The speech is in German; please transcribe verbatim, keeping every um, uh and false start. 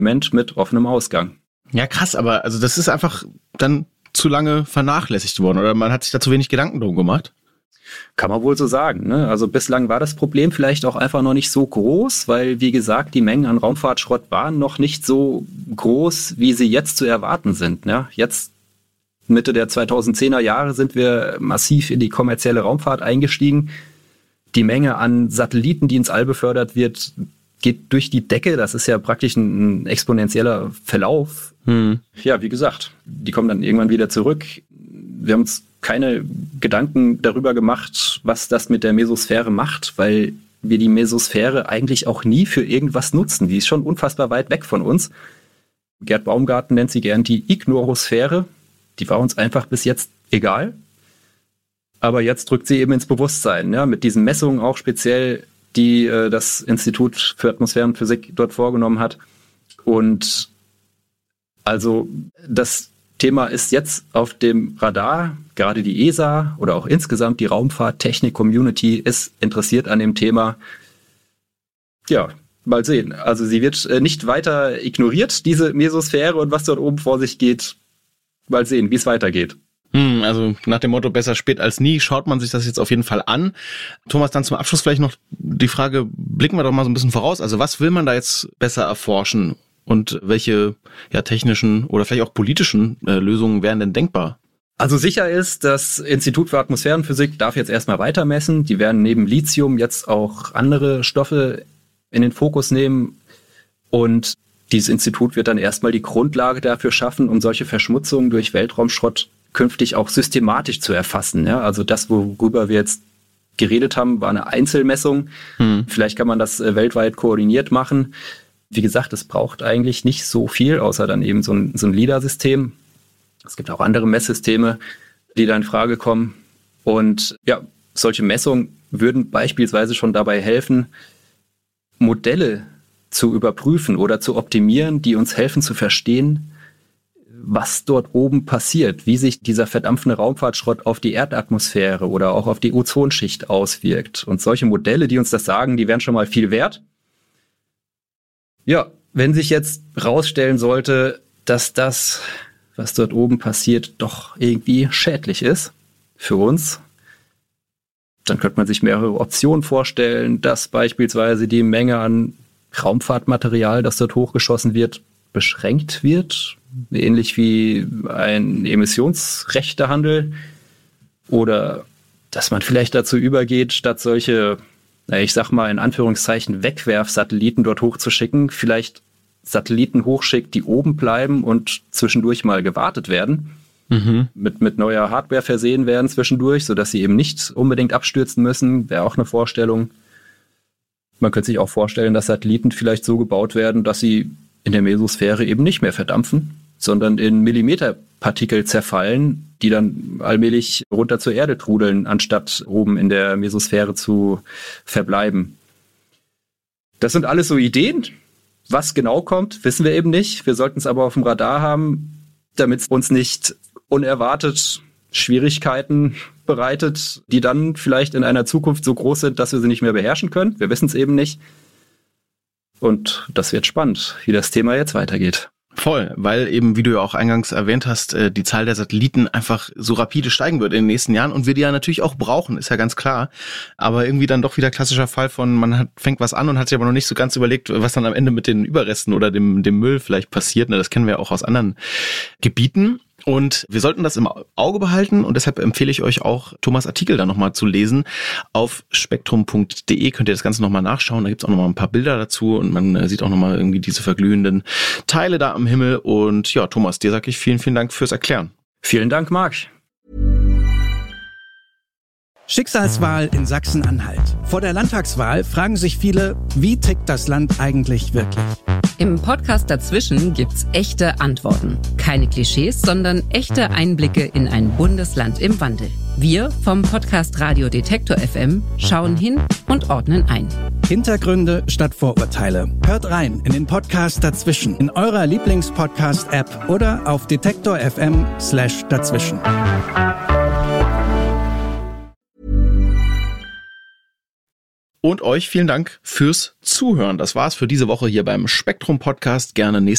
Moment mit offenem Ausgang. Ja, krass, aber also das ist einfach dann zu lange vernachlässigt worden oder man hat sich da zu wenig Gedanken drum gemacht? Kann man wohl so sagen, ne? Also bislang war das Problem vielleicht auch einfach noch nicht so groß, weil, wie gesagt, die Mengen an Raumfahrtschrott waren noch nicht so groß, wie sie jetzt zu erwarten sind. Ne? Jetzt, Mitte der zweitausendzehner Jahre, sind wir massiv in die kommerzielle Raumfahrt eingestiegen. Die Menge an Satelliten, die ins All befördert wird, geht durch die Decke. Das ist ja praktisch ein exponentieller Verlauf. Hm. Ja, wie gesagt, die kommen dann irgendwann wieder zurück. Wir haben uns keine Gedanken darüber gemacht, was das mit der Mesosphäre macht, weil wir die Mesosphäre eigentlich auch nie für irgendwas nutzen. Die ist schon unfassbar weit weg von uns. Gerd Baumgarten nennt sie gern die Ignorosphäre. Die war uns einfach bis jetzt egal. Aber jetzt drückt sie eben ins Bewusstsein, ja, mit diesen Messungen auch speziell, die äh, das Institut für Atmosphärenphysik dort vorgenommen hat. Und also das Thema ist jetzt auf dem Radar. Gerade die E S A oder auch insgesamt die Raumfahrt-Technik-Community ist interessiert an dem Thema. Ja, mal sehen. Also sie wird nicht weiter ignoriert, diese Mesosphäre und was dort oben vor sich geht. Mal sehen, wie es weitergeht. Hm, also nach dem Motto besser spät als nie, schaut man sich das jetzt auf jeden Fall an. Thomas, dann zum Abschluss vielleicht noch die Frage, blicken wir doch mal so ein bisschen voraus. Also was will man da jetzt besser erforschen? Und welche ja, technischen oder vielleicht auch politischen äh, Lösungen wären denn denkbar? Also sicher ist, das Institut für Atmosphärenphysik darf jetzt erstmal weiter messen. Die werden neben Lithium jetzt auch andere Stoffe in den Fokus nehmen. Und dieses Institut wird dann erstmal die Grundlage dafür schaffen, um solche Verschmutzungen durch Weltraumschrott künftig auch systematisch zu erfassen. Ja, also das, worüber wir jetzt geredet haben, war eine Einzelmessung. Hm. Vielleicht kann man das äh, weltweit koordiniert machen. Wie gesagt, es braucht eigentlich nicht so viel, außer dann eben so ein, so ein LIDAR-System. Es gibt auch andere Messsysteme, die da in Frage kommen. Und ja, solche Messungen würden beispielsweise schon dabei helfen, Modelle zu überprüfen oder zu optimieren, die uns helfen zu verstehen, was dort oben passiert, wie sich dieser verdampfende Raumfahrtschrott auf die Erdatmosphäre oder auch auf die Ozonschicht auswirkt. Und solche Modelle, die uns das sagen, die wären schon mal viel wert. Ja, wenn sich jetzt rausstellen sollte, dass das, was dort oben passiert, doch irgendwie schädlich ist für uns, dann könnte man sich mehrere Optionen vorstellen, dass beispielsweise die Menge an Raumfahrtmaterial, das dort hochgeschossen wird, beschränkt wird, ähnlich wie ein Emissionsrechtehandel, oder dass man vielleicht dazu übergeht, statt solche, ich sag mal in Anführungszeichen, Wegwerfsatelliten dort hochzuschicken, vielleicht Satelliten hochschickt, die oben bleiben und zwischendurch mal gewartet werden, mhm. mit, mit neuer Hardware versehen werden zwischendurch, sodass sie eben nicht unbedingt abstürzen müssen, wäre auch eine Vorstellung. Man könnte sich auch vorstellen, dass Satelliten vielleicht so gebaut werden, dass sie in der Mesosphäre eben nicht mehr verdampfen, sondern in Millimeterpartikel zerfallen, die dann allmählich runter zur Erde trudeln, anstatt oben in der Mesosphäre zu verbleiben. Das sind alles so Ideen. Was genau kommt, wissen wir eben nicht. Wir sollten es aber auf dem Radar haben, damit es uns nicht unerwartet Schwierigkeiten bereitet, die dann vielleicht in einer Zukunft so groß sind, dass wir sie nicht mehr beherrschen können. Wir wissen es eben nicht. Und das wird spannend, wie das Thema jetzt weitergeht. Voll, weil eben, wie du ja auch eingangs erwähnt hast, die Zahl der Satelliten einfach so rapide steigen wird in den nächsten Jahren und wir die ja natürlich auch brauchen, ist ja ganz klar. Aber irgendwie dann doch wieder klassischer Fall von, man hat, fängt was an und hat sich aber noch nicht so ganz überlegt, was dann am Ende mit den Überresten oder dem, dem Müll vielleicht passiert. Das kennen wir ja auch aus anderen Gebieten. Und wir sollten das im Auge behalten und deshalb empfehle ich euch auch, Thomas' Artikel da nochmal zu lesen. Auf spektrum punkt de könnt ihr das Ganze nochmal nachschauen. Da gibt's auch nochmal ein paar Bilder dazu und man sieht auch nochmal irgendwie diese verglühenden Teile da am Himmel. Und ja, Thomas, dir sage ich vielen, vielen Dank fürs Erklären. Vielen Dank, Marc. Schicksalswahl in Sachsen-Anhalt. Vor der Landtagswahl fragen sich viele, wie tickt das Land eigentlich wirklich? Im Podcast dazwischen gibt's echte Antworten. Keine Klischees, sondern echte Einblicke in ein Bundesland im Wandel. Wir vom Podcast Radio Detektor F M schauen hin und ordnen ein. Hintergründe statt Vorurteile. Hört rein in den Podcast dazwischen in eurer Lieblings-Podcast-App oder auf detektor punkt f m slash dazwischen. Und euch vielen Dank fürs Zuhören. Das war's für diese Woche hier beim Spektrum Podcast. Gerne nächste